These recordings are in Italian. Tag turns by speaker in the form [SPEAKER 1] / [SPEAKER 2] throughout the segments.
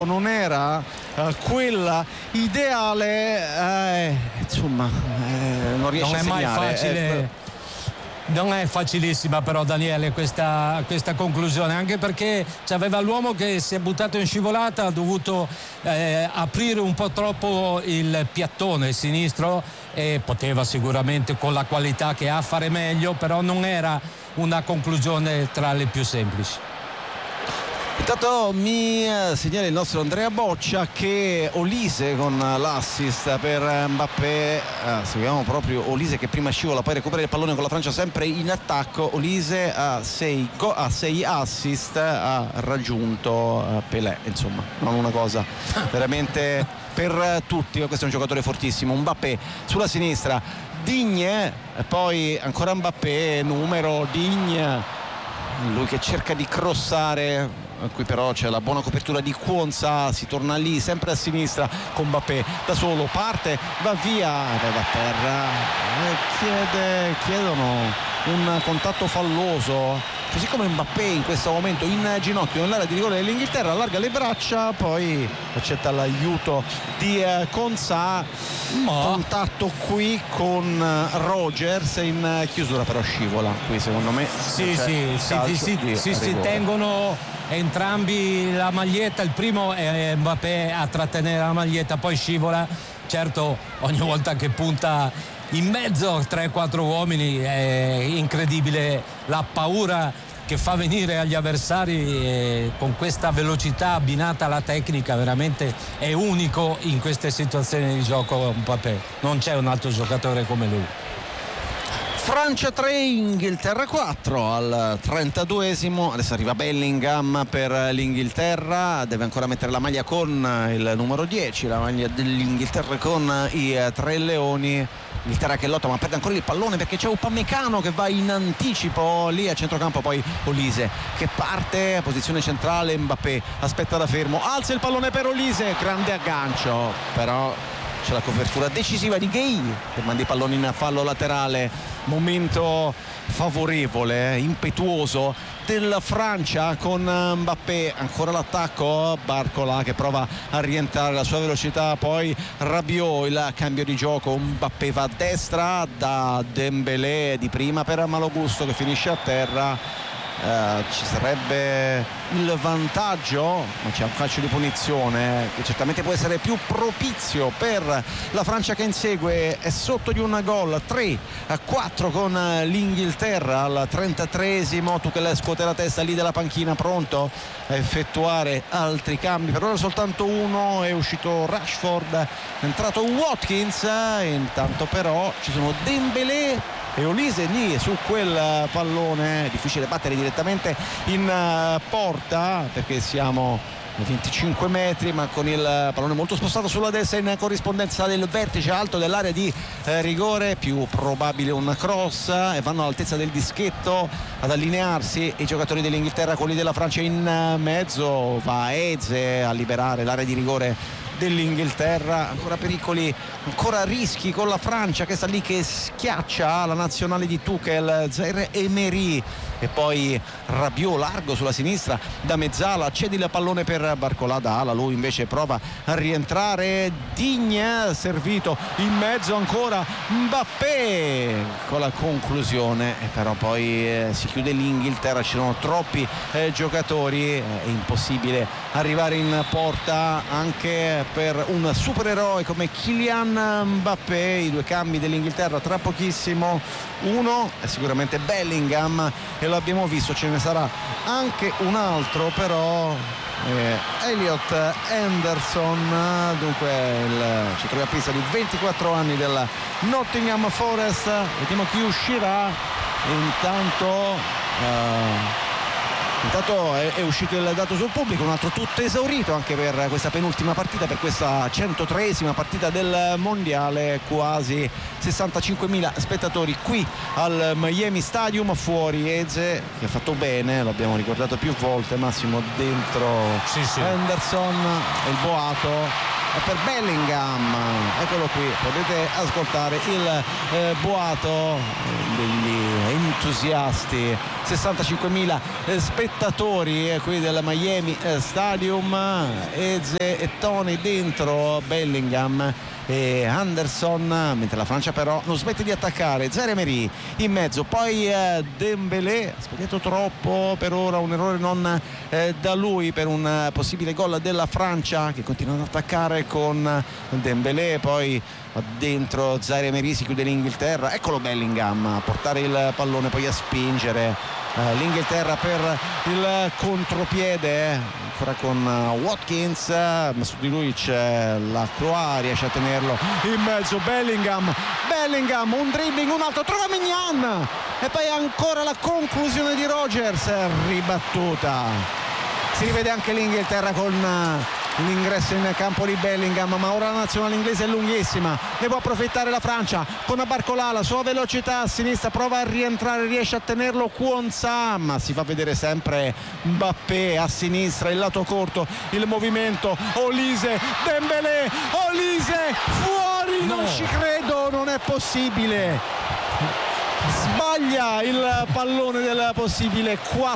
[SPEAKER 1] non era quella ideale, insomma, non riesce a segnare.
[SPEAKER 2] Non è mai facile, non è facilissima però, Daniele, questa conclusione, anche perché c'aveva l'uomo che si è buttato in scivolata, ha dovuto aprire un po' troppo il piattone sinistro e poteva sicuramente, con la qualità che ha, fare meglio, però non era una conclusione tra le più semplici.
[SPEAKER 1] Intanto mi segnala il nostro Andrea Boccia che Olise con l'assist per Mbappé, seguiamo proprio Olise che prima scivola, poi recupera il pallone con la Francia sempre in attacco. Olise ha 6 assist, ha raggiunto Pelé, insomma non una cosa veramente per tutti. Questo è un giocatore fortissimo. Mbappé sulla sinistra, Digne, e poi ancora Mbappé, numero Digne, lui che cerca di crossare. Qui però c'è la buona copertura di Quansah, si torna lì sempre a sinistra con Mbappé da solo, parte, va via, va a terra, chiedono un contatto falloso, così come Mbappé in questo momento in ginocchio nell'area di rigore dell'Inghilterra, allarga le braccia, poi accetta l'aiuto di Quansah. Contatto qui con Rogers in chiusura, però scivola qui secondo me.
[SPEAKER 2] Si tengono entrambi la maglietta, il primo è Mbappé a trattenere la maglietta, poi scivola. Certo, ogni volta che punta in mezzo a 3-4 uomini è incredibile la paura che fa venire agli avversari, con questa velocità abbinata alla tecnica veramente è unico in queste situazioni di gioco Mbappé, non c'è un altro giocatore come lui.
[SPEAKER 1] Francia 3, Inghilterra 4 al 32esimo. Adesso arriva Bellingham per l'Inghilterra, deve ancora mettere la maglia con il numero 10, la maglia dell'Inghilterra con i tre leoni. Inghilterra che lotta ma perde ancora il pallone perché c'è Upamecano che va in anticipo lì a centrocampo, poi Olise che parte a posizione centrale, Mbappé aspetta da fermo, alza il pallone per Olise, grande aggancio, però c'è la copertura decisiva di Gay che manda i palloni in fallo laterale. Momento favorevole, impetuoso della Francia con Mbappé, ancora l'attacco, Barcola che prova a rientrare, la sua velocità, poi Rabiot, il cambio di gioco, Mbappé va a destra da Dembélé di prima per Malogusto che finisce a terra. Ci sarebbe il vantaggio, ma c'è un calcio di punizione che certamente può essere più propizio per la Francia che insegue, è sotto di un gol, 3-4 con l'Inghilterra al 33esimo. Tuchel scuote la testa lì della panchina, pronto a effettuare altri cambi, per ora soltanto uno, è uscito Rashford, è entrato Watkins, intanto però ci sono Dembélé e Olise lì su quel pallone, è difficile battere direttamente in porta perché siamo a 25 metri, ma con il pallone molto spostato sulla destra in corrispondenza del vertice alto dell'area di rigore, più probabile un cross, e vanno all'altezza del dischetto ad allinearsi i giocatori dell'Inghilterra, quelli della Francia in mezzo, va Eze a liberare l'area di rigore dell'Inghilterra, ancora pericoli, ancora rischi con la Francia che sta lì che schiaccia la nazionale di Tuchel, Zaire Emery, e poi Rabiot largo sulla sinistra da mezzala, cede il pallone per Barcola da ala, lui invece prova a rientrare, Digne servito in mezzo, ancora Mbappé con la conclusione, e però poi si chiude l'Inghilterra, ci sono troppi giocatori, è impossibile arrivare in porta anche per un supereroe come Kylian Mbappé. I due cambi dell'Inghilterra tra pochissimo, uno è sicuramente Bellingham e lo abbiamo visto, ce ne sarà anche un altro però, Elliot Henderson, dunque il centrocampista di 24 anni del Nottingham Forest. Vediamo chi uscirà. Intanto è uscito il dato sul pubblico, un altro tutto esaurito anche per questa penultima partita, per questa 103esima partita del mondiale, quasi 65.000 spettatori qui al Miami Stadium, fuori Eze che ha fatto bene, l'abbiamo ricordato più volte, Massimo, dentro Henderson, e il boato è per Bellingham, eccolo qui, potete ascoltare il boato degli entusiasti, 65.000 spettatori qui del Miami Stadium. Eze e Toni dentro Bellingham e Anderson, mentre la Francia però non smette di attaccare. Zaire Emery in mezzo, poi Dembélé, ha sbagliato troppo per ora, un errore non da lui per un possibile gol della Francia, che continua ad attaccare con Dembélé. Poi dentro Zaire Emery, si chiude l'Inghilterra, eccolo Bellingham a portare il pallone, poi a spingere l'Inghilterra per il contropiede, ancora con Watkins, ma su di lui c'è la Croix, riesce a tenerlo in mezzo. Bellingham, un dribbling, un altro, trova Mignan e poi ancora la conclusione di Rodgers, ribattuta. Si rivede anche l'Inghilterra con l'ingresso in campo di Bellingham, ma ora la nazionale inglese è lunghissima, ne può approfittare la Francia con Barcola, la sua velocità a sinistra, prova a rientrare, riesce a tenerlo Quansah, ma si fa vedere sempre Mbappé a sinistra, il lato corto, il movimento, Olise, Dembélé, Olise fuori, no. Non ci credo, non è possibile, sbaglia il pallone del possibile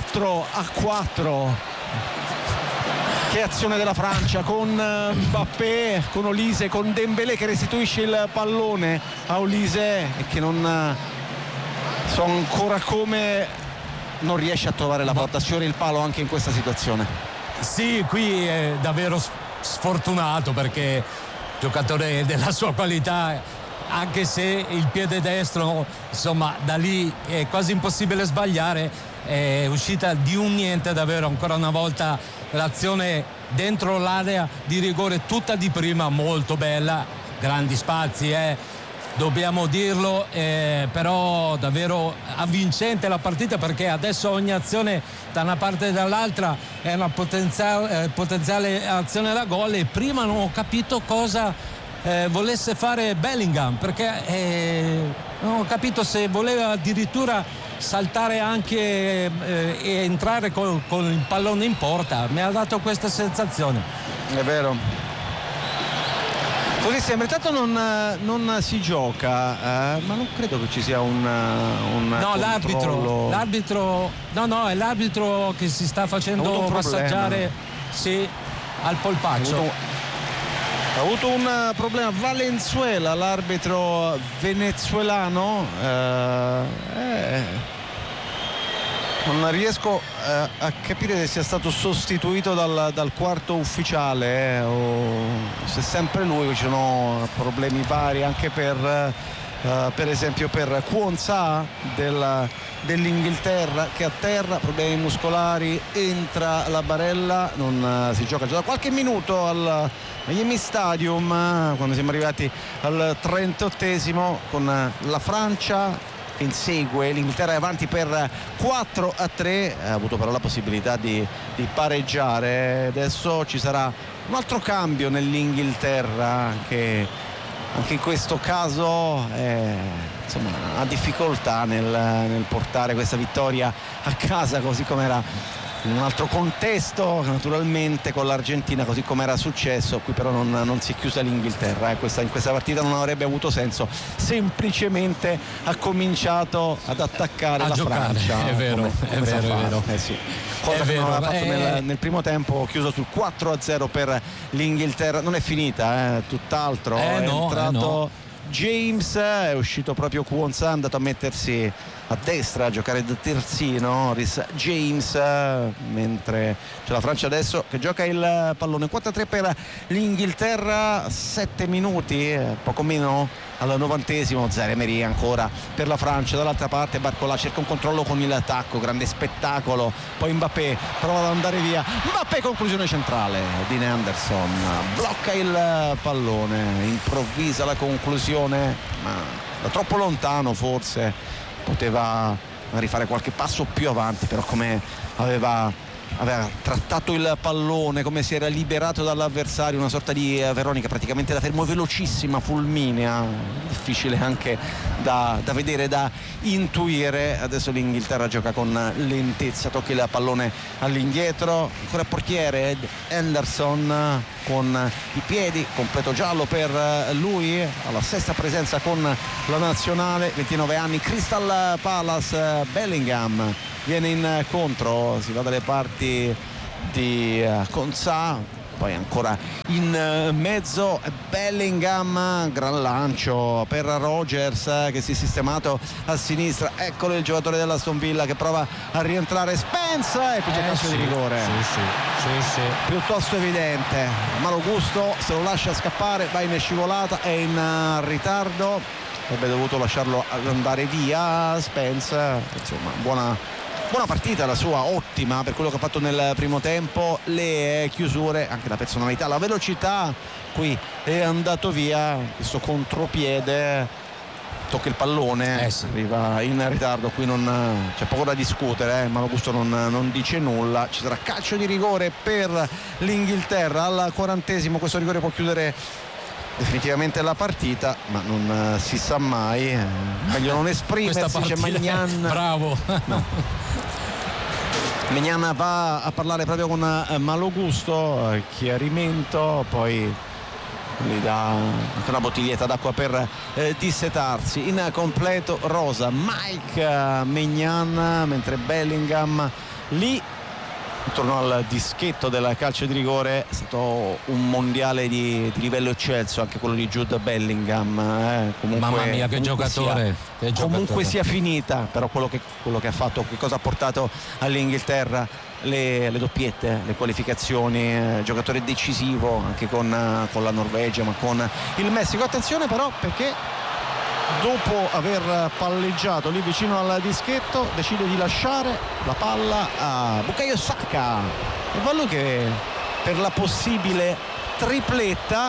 [SPEAKER 1] 4-4. Che azione della Francia, con Mbappé, con Olise, con Dembélé che restituisce il pallone a Olise e che non so ancora come non riesce a trovare la porta, sfiora il palo anche in questa situazione.
[SPEAKER 2] Sì, qui è davvero sfortunato, perché giocatore della sua qualità, anche se il piede destro, insomma, da lì è quasi impossibile sbagliare, è uscita di un niente davvero ancora una volta l'azione dentro l'area di rigore, tutta di prima, molto bella, grandi spazi, dobbiamo dirlo, però davvero avvincente la partita, perché adesso ogni azione da una parte e dall'altra è una potenziale azione da gol, e prima non ho capito cosa volesse fare Bellingham, perché non ho capito se voleva addirittura saltare anche e entrare con il pallone in porta. Mi ha dato questa sensazione.
[SPEAKER 1] È vero, così sembra. Intanto non si gioca, ma non credo che ci sia un
[SPEAKER 2] no,
[SPEAKER 1] controllo.
[SPEAKER 2] l'arbitro no, è l'arbitro che si sta facendo massaggiare, sì, al polpaccio.
[SPEAKER 1] Ha avuto un problema Valenzuela, l'arbitro venezuelano. Non riesco a capire se sia stato sostituito dal quarto ufficiale o se è sempre lui. Ci sono problemi vari anche per esempio per Quansah dell'Inghilterra, che a terra, problemi muscolari, entra la Barella, non si gioca già da qualche minuto al Miami Stadium, quando siamo arrivati al 38esimo, con la Francia che insegue, l'Inghilterra è avanti per 4-3, ha avuto però la possibilità di pareggiare. Adesso ci sarà un altro cambio nell'Inghilterra, che anche in questo caso insomma, ha difficoltà nel portare questa vittoria a casa, così come era in un altro contesto, naturalmente con l'Argentina, così come era successo. Qui però non si è chiusa l'Inghilterra, in questa partita non avrebbe avuto senso, semplicemente ha cominciato ad attaccare la Francia,
[SPEAKER 2] è vero, è vero.
[SPEAKER 1] Sì. Cosa che non aveva fatto nel primo tempo, chiuso sul 4-0 per l'Inghilterra. Non è finita, tutt'altro, è entrato James, è uscito proprio Quansah, è andato a mettersi a destra a giocare da terzino Rhys James, mentre c'è la Francia adesso che gioca il pallone. 4-3 per l'Inghilterra, 7 minuti, poco meno al 90esimo. Zaire Emery ancora per la Francia, dall'altra parte Barcola cerca un controllo con il tacco, grande spettacolo, poi Mbappé prova ad andare via, Mbappé, conclusione centrale, Dean Anderson blocca il pallone, improvvisa la conclusione, ma da troppo lontano, forse poteva rifare qualche passo più avanti, però come aveva aveva trattato il pallone, come si era liberato dall'avversario, una sorta di Veronica praticamente da fermo, velocissima, fulminea, difficile anche da vedere, da intuire. Adesso l'Inghilterra gioca con lentezza, tocca il pallone all'indietro, ancora portiere Ed Henderson con i piedi, completo giallo per lui, alla sesta presenza con la nazionale, 29 anni, Crystal Palace. Bellingham viene incontro, si va dalle parti di Konsa, poi ancora in mezzo Bellingham, gran lancio per Rogers che si è sistemato a sinistra, eccolo il giocatore dell'Aston Villa che prova a rientrare, Spence, e qui c'è calcio di rigore.
[SPEAKER 2] Sì.
[SPEAKER 1] Piuttosto evidente, Malo Gusto se lo lascia scappare, va in scivolata, è in ritardo, avrebbe dovuto lasciarlo andare via Spence. Insomma, buona partita la sua, ottima per quello che ha fatto nel primo tempo, le chiusure, anche la personalità, la velocità, qui è andato via questo contropiede, tocca il pallone, arriva in ritardo, qui non c'è poco da discutere, Malo Gusto non dice nulla, ci sarà calcio di rigore per l'Inghilterra al 40esimo, questo rigore può chiudere definitivamente la partita, ma non si sa mai, meglio non esprimersi. C'è Maignan,
[SPEAKER 2] bravo.
[SPEAKER 1] No. Maignan va a parlare proprio con Malo Gusto, chiarimento, poi gli dà anche una bottiglietta d'acqua per dissetarsi. In completo rosa Mike Maignan, mentre Bellingham lì intorno al dischetto del calcio di rigore. È stato un mondiale di livello eccelso anche quello di Jude Bellingham, comunque,
[SPEAKER 2] mamma mia che giocatore,
[SPEAKER 1] comunque sia finita, però quello che ha fatto, che cosa ha portato all'Inghilterra, le doppiette, le qualificazioni, giocatore decisivo anche con la Norvegia, ma con il Messico. Attenzione però, perché dopo aver palleggiato lì vicino al dischetto decide di lasciare la palla a Bukayo Saka, e va lui che per la possibile tripletta,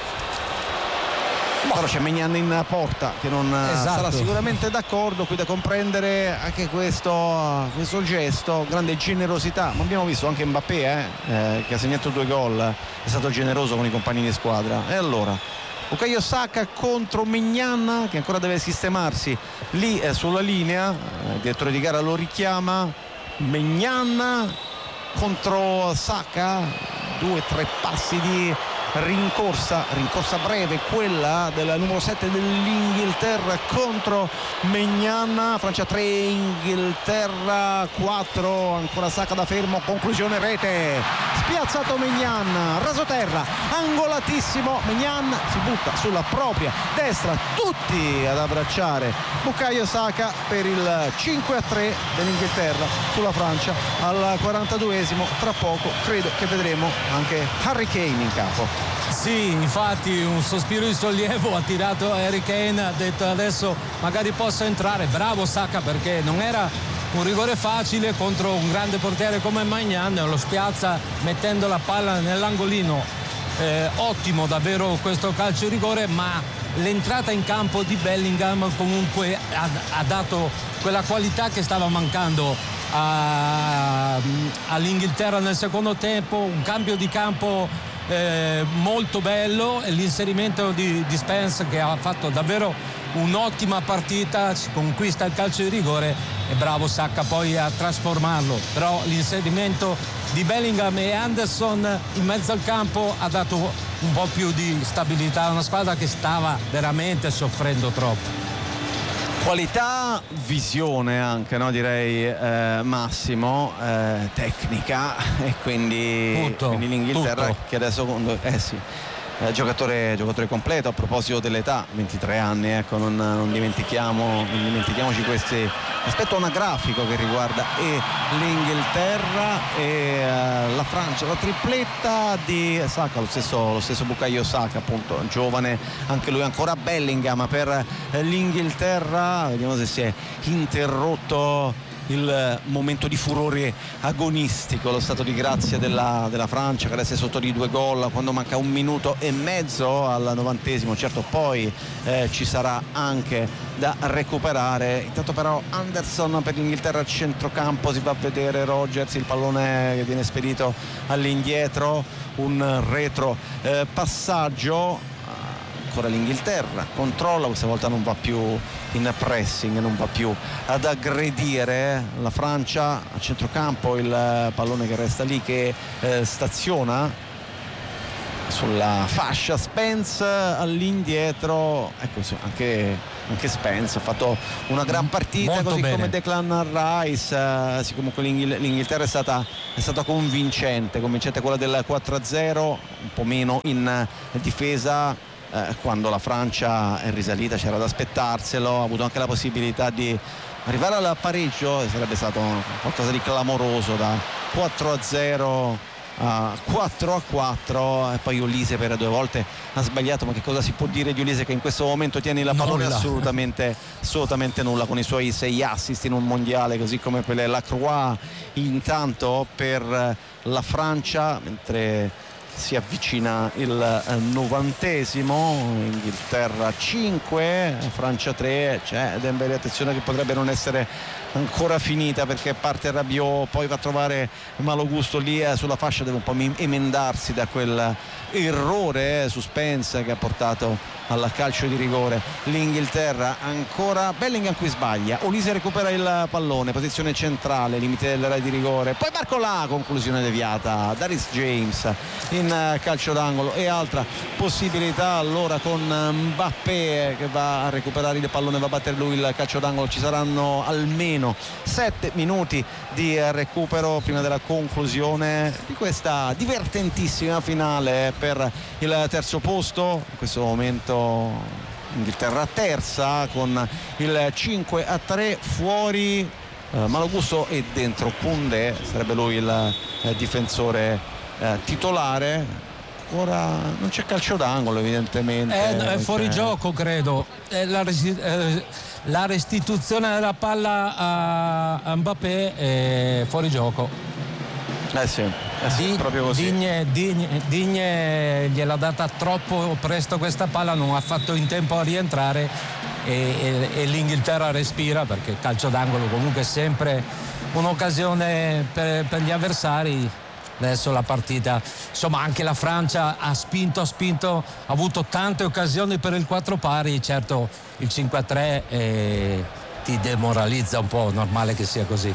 [SPEAKER 1] però c'è Maignan in porta che non sarà sicuramente d'accordo. Qui da comprendere anche questo gesto, grande generosità, ma abbiamo visto anche Mbappé che ha segnato 2 gol, è stato generoso con i compagni di squadra. E allora Bukayo Saka contro Maignan, che ancora deve sistemarsi lì sulla linea, il direttore di gara lo richiama. Maignan contro Saka, 2-3 passi di rincorsa breve, quella del numero 7 dell'Inghilterra contro Maignan. Francia 3, Inghilterra 4, ancora Saka da fermo, conclusione rete, spiazzato Maignan, rasoterra, angolatissimo, Maignan si butta sulla propria destra, tutti ad abbracciare Bukayo Saka per il 5-3 dell'Inghilterra sulla Francia al 42esimo. Tra poco credo che vedremo anche Harry Kane in campo.
[SPEAKER 2] Sì, infatti un sospiro di sollievo ha tirato Harry Kane, ha detto adesso magari posso entrare. Bravo Saka, perché non era un rigore facile contro un grande portiere come Maignan, lo spiazza mettendo la palla nell'angolino. Ottimo davvero questo calcio di rigore, ma l'entrata in campo di Bellingham comunque ha dato quella qualità che stava mancando all'Inghilterra nel secondo tempo. Un cambio di campo molto bello, e l'inserimento di Spence, che ha fatto davvero un'ottima partita, si conquista il calcio di rigore, e bravo Saka poi a trasformarlo. Però l'inserimento di Bellingham e Anderson in mezzo al campo ha dato un po' più di stabilità a una squadra che stava veramente soffrendo troppo.
[SPEAKER 1] Qualità, visione anche, no? Direi Massimo, tecnica, e quindi l'Inghilterra tutto. Che adesso giocatore completo. A proposito dell'età, 23 anni, ecco, non dimentichiamoci questi. Aspetto anagrafico che riguarda l'Inghilterra e la Francia. La tripletta di Saka, lo stesso Bukayo Saka, appunto, giovane anche lui. Ancora Bellingham per l'Inghilterra, vediamo se si è interrotto il momento di furore agonistico, lo stato di grazia della Francia, che adesso è sotto di 2 gol quando manca 1 minuto e mezzo al 90esimo. Certo, poi ci sarà anche da recuperare. Intanto però Anderson per l'Inghilterra a centrocampo, si va a vedere Rogers, il pallone che viene spedito all'indietro, un retro passaggio. Ancora l'Inghilterra controlla, questa volta non va più in pressing, non va più ad aggredire la Francia a centrocampo, il pallone che resta lì, che staziona sulla fascia. Spence all'indietro, ecco, anche Spence ha fatto una gran partita, molto così bene, come Declan Rice. Sì, comunque l'Inghilterra è stata convincente quella del 4-0, un po' meno in difesa. Quando la Francia è risalita c'era da aspettarselo, ha avuto anche la possibilità di arrivare al pareggio, sarebbe stato qualcosa di clamoroso, da 4-0 a 4-4, e poi Olise per 2 volte ha sbagliato. Ma che cosa si può dire di Olise, che in questo momento tiene la pallone? Assolutamente nulla, con i suoi 6 assist in un mondiale, così come per Lacroix. Intanto per la Francia, mentre si avvicina il 90esimo, Inghilterra 5, Francia 3, c'è Dembélé, attenzione che potrebbe non essere ancora finita, perché parte Rabiot, poi va a trovare Malo Gusto lì sulla fascia, deve un po' emendarsi da quel errore su Spence che ha portato al calcio di rigore. L'Inghilterra ancora, Bellingham qui sbaglia, Olise recupera il pallone, posizione centrale, limite dell'area di rigore, poi Barcola, conclusione deviata da Reece James in calcio d'angolo. E altra possibilità allora con Mbappé che va a recuperare il pallone, va a battere lui il calcio d'angolo. Ci saranno almeno 7 minuti di recupero prima della conclusione di questa divertentissima finale per il terzo posto. In questo momento Inghilterra terza con il 5-3, fuori Malo Gusto e dentro Koundé, sarebbe lui il difensore titolare. Ancora non c'è calcio d'angolo evidentemente,
[SPEAKER 2] è fuori gioco, credo. La restituzione della palla a Mbappé è fuori gioco.
[SPEAKER 1] Sì, proprio così.
[SPEAKER 2] Digne gliel'ha data troppo presto questa palla, non ha fatto in tempo a rientrare e l'Inghilterra respira, perché il calcio d'angolo comunque è sempre un'occasione per gli avversari. Adesso la partita, insomma, anche la Francia ha spinto, ha avuto tante occasioni per il 4 pari. Certo, il 5-3 ti demoralizza un po', normale che sia così.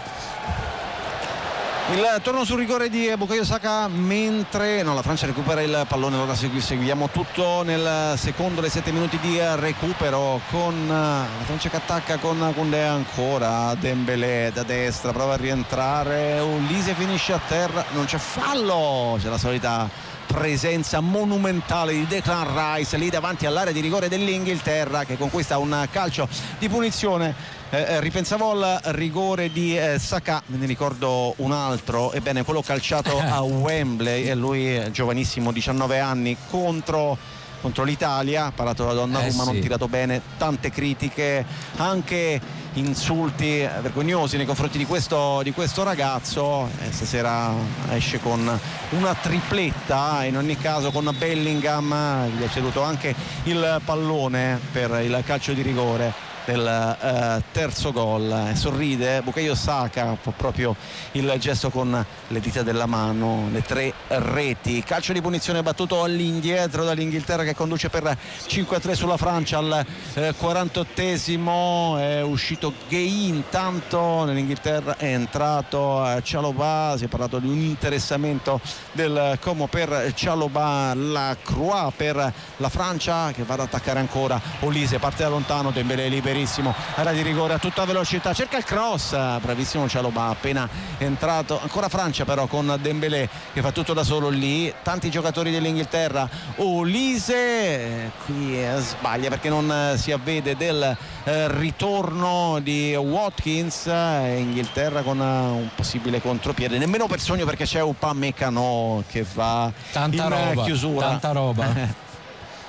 [SPEAKER 1] Il torno sul rigore di Bukayo Saka, mentre la Francia recupera il pallone. Allora seguiamo tutto nel secondo, dei 7 minuti di recupero, con la Francia che attacca con Koundé, ancora Dembélé da destra, prova a rientrare, Olise finisce a terra, non c'è fallo, c'è la solita presenza monumentale di Declan Rice lì davanti all'area di rigore dell'Inghilterra, che conquista un calcio di punizione. Ripensavo al rigore di Saka, me ne ricordo un altro, ebbene quello calciato a Wembley, e lui giovanissimo, 19 anni, contro l'Italia, parato da Donnarumma, non tirato bene, tante critiche, anche insulti vergognosi nei confronti di questo ragazzo. Stasera esce con una tripletta, in ogni caso con Bellingham, gli ha ceduto anche il pallone per il calcio di rigore del terzo gol. Sorride Bukayo Saka, fa proprio il gesto con le dita della mano, le 3 reti. Calcio di punizione battuto all'indietro dall'Inghilterra, che conduce per 5-3 sulla Francia al 48esimo. È uscito Gueye, intanto nell'Inghilterra è entrato Chalobah. Si è parlato di un interessamento del Como per Chalobah. Lacroix per la Francia, che va ad attaccare ancora Olise, parte da lontano, Dembélé liberissimo, area di rigore a tutta velocità, cerca il cross, bravissimo Chalobah, appena entrato. Ancora Francia però con Dembélé che fa tutto da solo lì, tanti giocatori dell'Inghilterra. Olise qui sbaglia perché non si avvede del ritorno di Watkins. Inghilterra con un possibile contropiede, nemmeno per sogno, perché c'è Upamecano che va
[SPEAKER 2] tanta
[SPEAKER 1] in
[SPEAKER 2] roba,
[SPEAKER 1] chiusura.
[SPEAKER 2] tanta roba.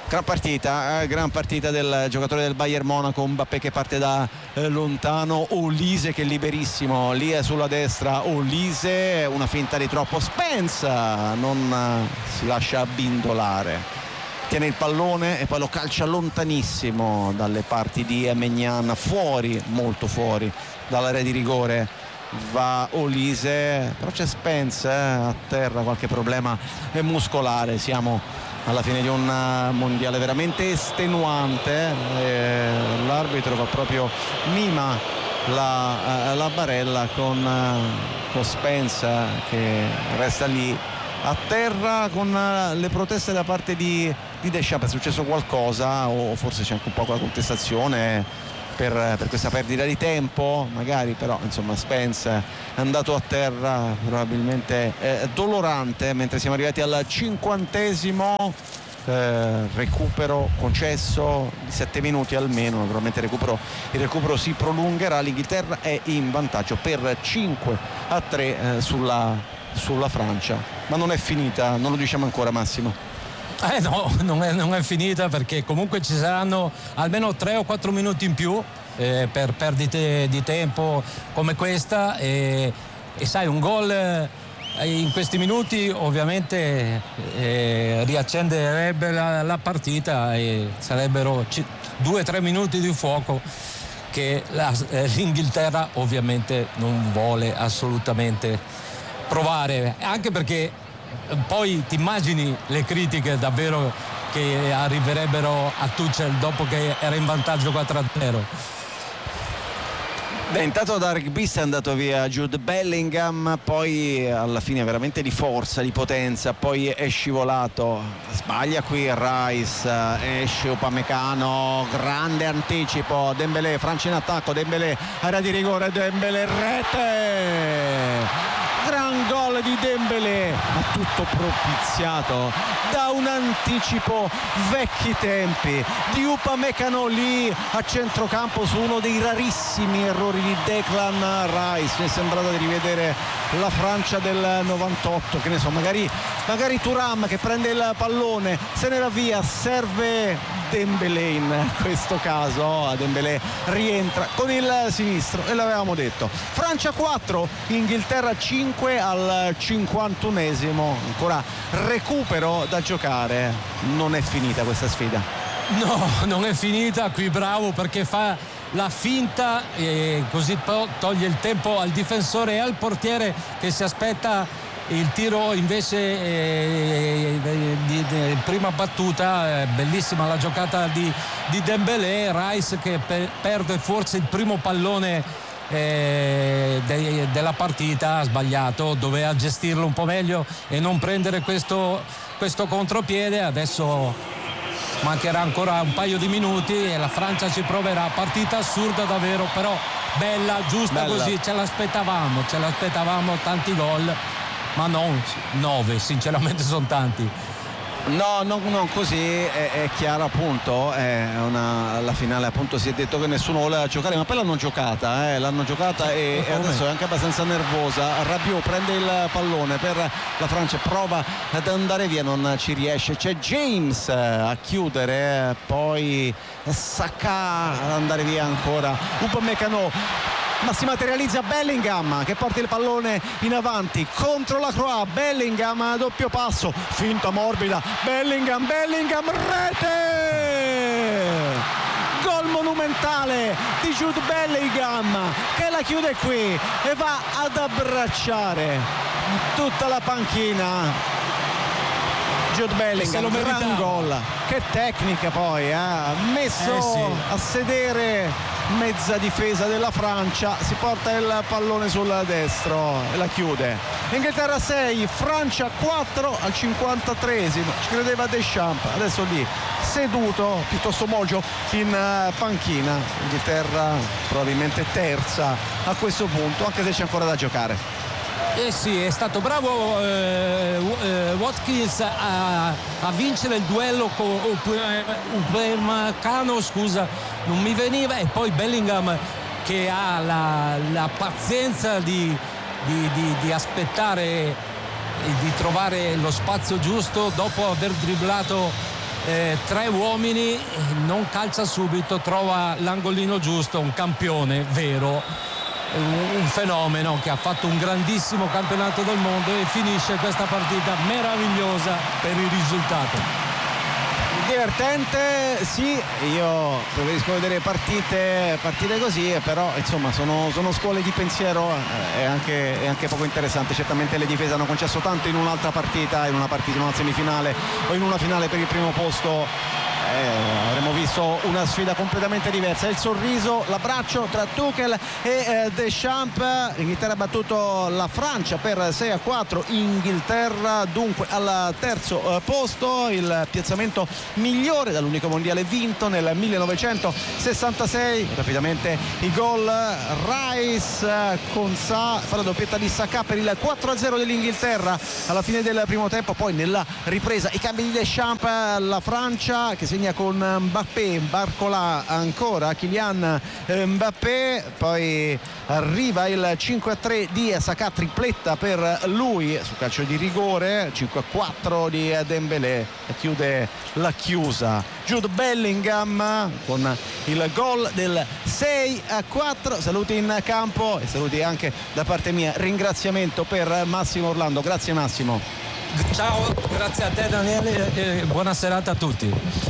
[SPEAKER 1] Gran partita del giocatore del Bayern Monaco. Mbappé che parte da lontano, Olise che è liberissimo, lì è sulla destra Olise, una finta di troppo, Spence non si lascia abbindolare, tiene il pallone e poi lo calcia lontanissimo dalle parti di Maignan, fuori, molto fuori dall'area di rigore. Va Olise, però c'è Spence a terra, qualche problema muscolare. Siamo alla fine di un mondiale veramente estenuante, l'arbitro va proprio mima la barella con Spence che resta lì a terra con le proteste da parte di Deschamps. È successo qualcosa o forse c'è anche un po' la contestazione per questa perdita di tempo magari, però insomma Spence è andato a terra probabilmente dolorante, mentre siamo arrivati al 50° recupero concesso di 7 minuti almeno. Naturalmente il recupero si prolungherà. L'Inghilterra è in vantaggio per 5-3 sulla Francia, ma non è finita, non lo diciamo ancora, Massimo.
[SPEAKER 2] No, non è finita, perché comunque ci saranno almeno 3 o 4 minuti in più per perdite di tempo come questa, e sai, un gol in questi minuti ovviamente riaccenderebbe la partita e sarebbero 2-3 minuti di fuoco che l'Inghilterra ovviamente non vuole assolutamente provare, anche perché poi ti immagini le critiche davvero che arriverebbero a Tuchel dopo che era in vantaggio 4-0.
[SPEAKER 1] Intanto da rugbista è andato via Jude Bellingham, poi alla fine veramente di forza, di potenza, poi è scivolato, sbaglia qui Rice, esce Upamecano, grande anticipo, Dembélé, Francia in attacco, Dembélé, area di rigore, Dembélé, rete! Gran gol di Dembélé, ma tutto propiziato da un anticipo vecchi tempi di Upamecano lì a centrocampo su uno dei rarissimi errori di Declan Rice. Mi è sembrato di rivedere la Francia del 98, che ne so, magari Thuram che prende il pallone, se ne va via, serve Dembélé in questo caso. Dembélé rientra con il sinistro e l'avevamo detto. Francia 4, Inghilterra 5 al 51°, ancora recupero da giocare. Non è finita questa sfida.
[SPEAKER 2] No, non è finita. Qui bravo perché fa la finta e così toglie il tempo al difensore e al portiere che si aspetta il tiro invece di prima battuta. Bellissima la giocata di Dembélé. Rice che perde forse il primo pallone della partita, ha sbagliato, doveva gestirlo un po' meglio e non prendere questo contropiede. Adesso mancherà ancora un paio di minuti e la Francia ci proverà. Partita assurda davvero, però bella, giusta, bella. Così ce l'aspettavamo, tanti gol, ma non 9, sinceramente sono tanti.
[SPEAKER 1] No, non così, è chiaro appunto, la finale appunto si è detto che nessuno voleva giocare, ma poi l'hanno giocata e adesso è anche abbastanza nervosa. Rabiot prende il pallone per la Francia, prova ad andare via, non ci riesce, c'è James a chiudere, poi Saka ad andare via ancora, Upamecano. Ma si materializza Bellingham che porta il pallone in avanti contro la Croix. Bellingham, doppio passo, finta morbida, Bellingham, rete! Gol monumentale di Jude Bellingham che la chiude qui e va ad abbracciare tutta la panchina. Jude Bellingham, gran gol, che tecnica poi, ha messo a sedere mezza difesa della Francia, si porta il pallone sul destro e la chiude. Inghilterra 6, Francia 4 al 53°, ci credeva Deschamps, adesso lì seduto, piuttosto mogio in panchina. Inghilterra probabilmente terza a questo punto, anche se c'è ancora da giocare.
[SPEAKER 2] Sì, è stato bravo Watkins a vincere il duello con Upamecano, scusa, non mi veniva, e poi Bellingham che ha la pazienza di aspettare e di trovare lo spazio giusto dopo aver dribblato 3 uomini, non calcia subito, trova l'angolino giusto, un campione vero, un fenomeno che ha fatto un grandissimo campionato del mondo e finisce questa partita meravigliosa per il risultato.
[SPEAKER 1] Divertente, sì, io preferisco vedere partite così, però insomma sono scuole di pensiero, è anche poco interessante. Certamente le difese hanno concesso tanto in un'altra partita, in una semifinale o in una finale per il primo posto. Avremmo visto una sfida completamente diversa. Il sorriso, l'abbraccio tra Tuchel e Deschamps. L'Inghilterra ha battuto la Francia per 6-4. Inghilterra dunque al terzo posto, il piazzamento migliore dall'unico mondiale vinto nel 1966. Rapidamente i gol: Rice con la doppietta di Saka per il 4-0 dell'Inghilterra alla fine del primo tempo. Poi nella ripresa i cambi di Deschamps, la Francia che segna con Mbappé, Barcola ancora, Kylian Mbappé, poi arriva il 5-3 di Saka, tripletta per lui su calcio di rigore, 5-4 di Dembélé, chiude la chiusa Jude Bellingham con il gol del 6-4. Saluti in campo e saluti anche da parte mia, ringraziamento per Massimo Orlando. Grazie Massimo.
[SPEAKER 2] Ciao, grazie a te Daniele e buona serata a tutti.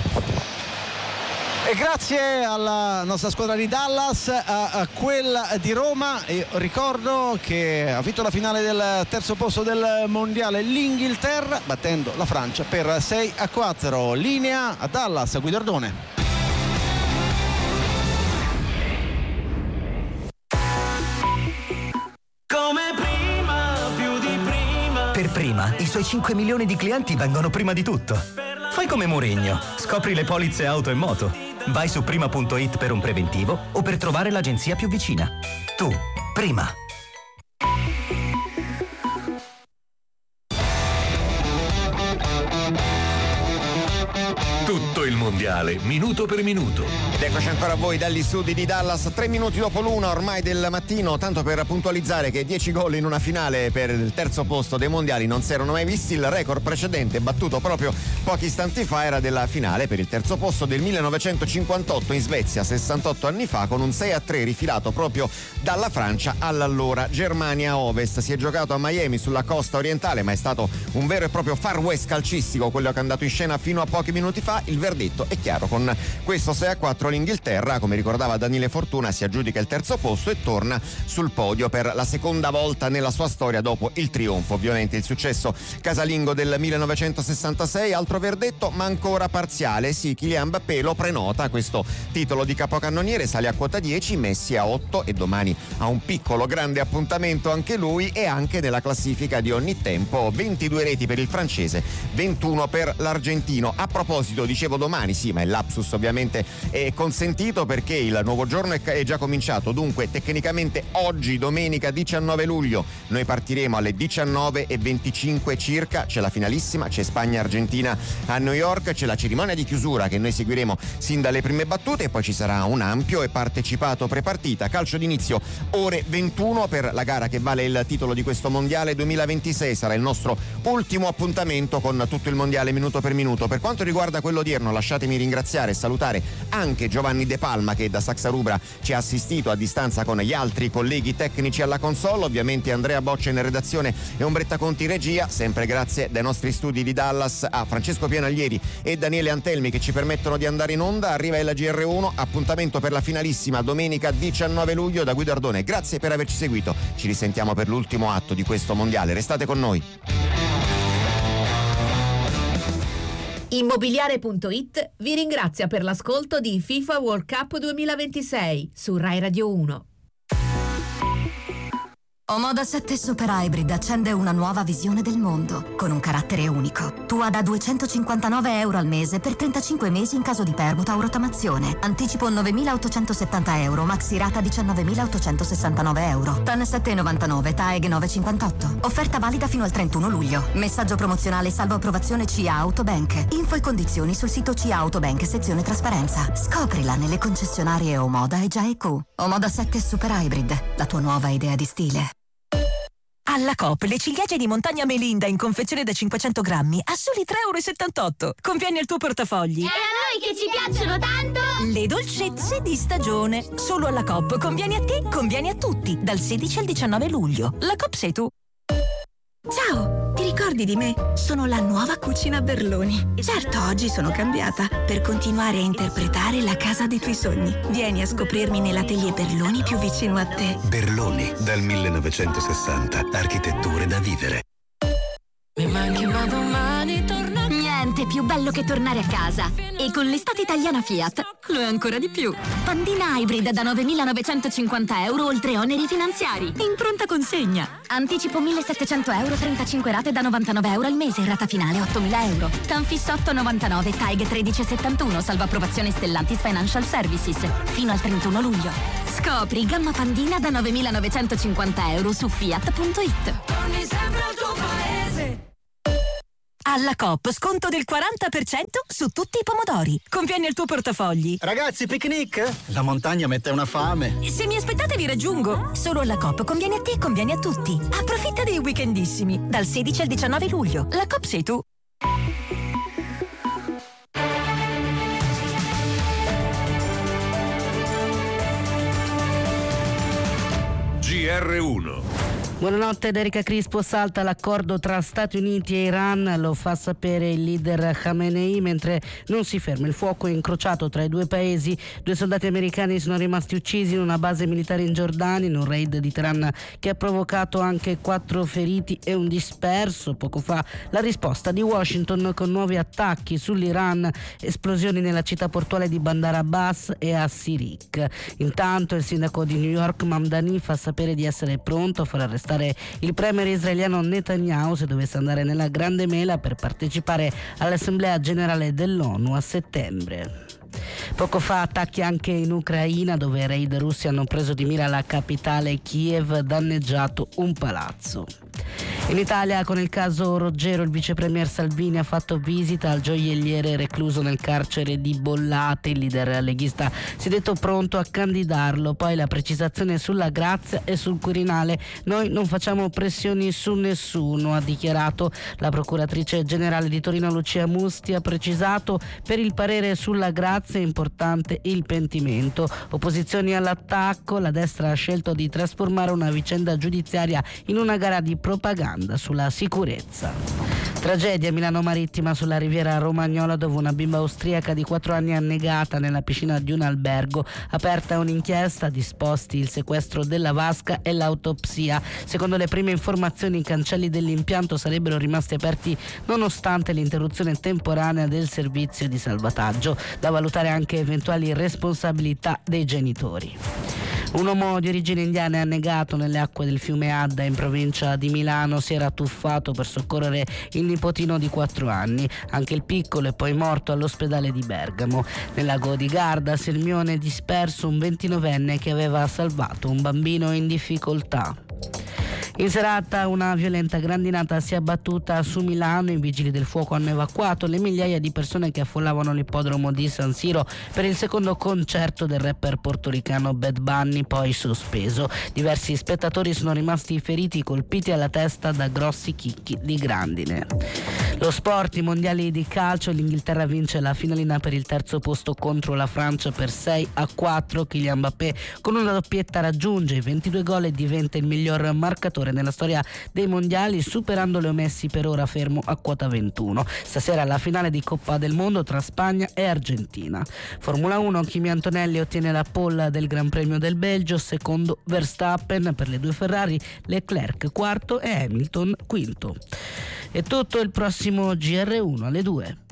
[SPEAKER 1] E grazie alla nostra squadra di Dallas, a quella di Roma. E ricordo che ha vinto la finale del terzo posto del mondiale l'Inghilterra, battendo la Francia per 6-4. Linea a Dallas, Guido Ardone.
[SPEAKER 3] Per Prima, i suoi 5 milioni di clienti vengono prima di tutto. Fai come Mourinho, scopri le polizze auto e moto. Vai su prima.it per un preventivo o per trovare l'agenzia più vicina. Tu, Prima.
[SPEAKER 4] Tutto il mondiale, minuto per minuto.
[SPEAKER 5] Ed eccoci ancora a voi dagli studi di Dallas, 3 minuti dopo l'una ormai del mattino, tanto per puntualizzare che 10 gol in una finale per il terzo posto dei mondiali non si erano mai visti. Il record precedente, battuto proprio pochi istanti fa, era della finale per il terzo posto del 1958 in Svezia, 68 anni fa, con un 6-3 rifilato proprio dalla Francia all'allora Germania Ovest. Si è giocato a Miami sulla costa orientale, ma è stato un vero e proprio Far West calcistico quello che è andato in scena fino a pochi minuti fa. Il verdetto è chiaro, con questo 6-4 l'Inghilterra, come ricordava Daniele Fortuna, si aggiudica il terzo posto e torna sul podio per la seconda volta nella sua storia dopo il trionfo, ovviamente il successo casalingo del 1966. Altro verdetto ma ancora parziale, sì, Kylian Mbappé lo prenota questo titolo di capocannoniere, sale a quota 10, Messi a 8 e domani ha un piccolo grande appuntamento anche lui, e anche nella classifica di ogni tempo 22 reti per il francese, 21 per l'argentino. A proposito, dicevo domani, sì, ma il lapsus ovviamente è consentito perché il nuovo giorno è già cominciato. Dunque tecnicamente oggi, domenica 19 luglio, noi partiremo alle 19:25 circa, c'è la finalissima, c'è Spagna-Argentina a New York, c'è la cerimonia di chiusura che noi seguiremo sin dalle prime battute e poi ci sarà un ampio e partecipato prepartita. Calcio d'inizio ore 21 per la gara che vale il titolo di questo mondiale 2026, sarà il nostro ultimo appuntamento con tutto il mondiale minuto per minuto. Per quanto riguarda quello odierno, lasciatemi ringraziare e salutare anche Giovanni De Palma, che da Saxa Rubra ci ha assistito a distanza con gli altri colleghi tecnici alla console, ovviamente Andrea Boccia in redazione e Ombretta Conti in regia. Sempre grazie dai nostri studi di Dallas a Francesco Pianaglieri e Daniele Antelmi che ci permettono di andare in onda. Arriva il GR1, appuntamento per la finalissima domenica 19 luglio da Guido Ardone. Grazie per averci seguito, ci risentiamo per l'ultimo atto di questo mondiale, restate con noi.
[SPEAKER 6] Immobiliare.it vi ringrazia per l'ascolto di FIFA World Cup 2026 su Rai Radio 1.
[SPEAKER 7] Omoda 7 Super Hybrid accende una nuova visione del mondo con un carattere unico. Tua da €259 al mese per 35 mesi in caso di permuta o rottamazione. Anticipo €9.870, maxi rata €19.869. TAN 7,99, TAEG 9,58. Offerta valida fino al 31 luglio. Messaggio promozionale salvo approvazione CIA Autobank. Info e condizioni sul sito CIA Autobank sezione trasparenza. Scoprila nelle concessionarie Omoda e Gia EQ. Omoda 7 Super Hybrid, la tua nuova idea di stile.
[SPEAKER 8] Alla Coop le ciliegie di Montagna Melinda in confezione da 500 grammi a soli 3,78 €. Conviene al tuo portafogli.
[SPEAKER 9] E a noi che ci piacciono tanto!
[SPEAKER 8] Le dolcezze di stagione. Solo alla Coop. Conviene a te, conviene a tutti. Dal 16 al 19 luglio. La Coop sei tu.
[SPEAKER 10] Ciao, ti ricordi di me? Sono la nuova Cucina Berloni. Certo, oggi sono cambiata per continuare a interpretare la casa dei tuoi sogni. Vieni a scoprirmi nell'atelier Berloni più vicino a te.
[SPEAKER 11] Berloni, dal 1960. Architetture da vivere.
[SPEAKER 12] Mi manchi ma domani torno.
[SPEAKER 7] Niente più bello che tornare a casa. E con l'estate italiana Fiat lo è ancora di più. Pandina Hybrid da 9.950 € oltre oneri finanziari. In pronta consegna. Anticipo 1.700 €, 35 rate da 99 € al mese. Rata finale 8.000 €. Tanfis 8,99, TAEG 13,71. Salva approvazione Stellantis Financial Services. Fino al 31 luglio. Scopri gamma Pandina da 9.950 € su Fiat.it.
[SPEAKER 12] Torni sempre al tuo paese.
[SPEAKER 8] Alla Coop sconto del 40% su tutti i pomodori. Conviene al tuo portafogli.
[SPEAKER 13] Ragazzi, picnic? La montagna mette una fame.
[SPEAKER 8] Se mi aspettate vi raggiungo. Solo alla Coop conviene a te, conviene a tutti. Approfitta dei weekendissimi. Dal 16 al 19 luglio. La Coop sei tu.
[SPEAKER 4] GR1.
[SPEAKER 14] Buonanotte, ed Erika Crispo. Salta l'accordo tra Stati Uniti e Iran, lo fa sapere il leader Khamenei, mentre non si ferma il fuoco incrociato tra i due paesi. 2 soldati americani sono rimasti uccisi in una base militare in Giordania, in un raid di Teheran che ha provocato anche 4 feriti e un disperso. Poco fa la risposta di Washington con nuovi attacchi sull'Iran, esplosioni nella città portuale di Bandar Abbas e a Sirik. Intanto il sindaco di New York Mamdani fa sapere di essere pronto a far arrestare il premier israeliano Netanyahu se dovesse andare nella Grande Mela per partecipare all'Assemblea Generale dell'ONU a settembre. Poco fa attacchi anche in Ucraina, dove raid russi hanno preso di mira la capitale Kiev, danneggiato un palazzo. In Italia, con il caso Roggero, il vicepremier Salvini ha fatto visita al gioielliere recluso nel carcere di Bollate. Il leader leghista si è detto pronto a candidarlo. Poi la precisazione sulla Grazia e sul Quirinale: noi non facciamo pressioni su nessuno, ha dichiarato. La procuratrice generale di Torino Lucia Musti ha precisato: per il parere sulla Grazia è importante il pentimento. Opposizioni all'attacco, la destra ha scelto di trasformare una vicenda giudiziaria in una gara di propaganda sulla sicurezza. Tragedia a Milano Marittima, sulla riviera romagnola, dove una bimba austriaca di 4 anni è annegata nella piscina di un albergo. Aperta un'inchiesta, disposti il sequestro della vasca e l'autopsia. Secondo le prime informazioni, i cancelli dell'impianto sarebbero rimasti aperti nonostante l'interruzione temporanea del servizio di salvataggio. Da valutare anche eventuali responsabilità dei genitori. Un uomo di origine indiana è annegato nelle acque del fiume Adda in provincia di Milano. Si era tuffato per soccorrere il nipotino di 4 anni. Anche il piccolo è poi morto all'ospedale di Bergamo. Nel lago di Garda, Sirmione, è disperso un 29enne che aveva salvato un bambino in difficoltà. In serata una violenta grandinata si è abbattuta su Milano. I vigili del fuoco hanno evacuato le migliaia di persone che affollavano l'ippodromo di San Siro per il secondo concerto del rapper portoricano Bad Bunny, poi sospeso. Diversi spettatori sono rimasti feriti, colpiti alla testa da grossi chicchi di grandine. Lo sport, i mondiali di calcio, l'Inghilterra vince la finalina per il terzo posto contro la Francia per 6-4. Kylian Mbappé con una doppietta raggiunge i 22 gol e diventa il miglior marcatore nella storia dei mondiali, superando Leo Messi, per ora fermo a quota 21. Stasera la finale di Coppa del Mondo tra Spagna e Argentina. Formula 1, Kimi Antonelli ottiene la pole del Gran Premio del Belgio, secondo Verstappen. Per le due Ferrari, Leclerc quarto e Hamilton quinto. È tutto, il prossimo GR1 alle 2.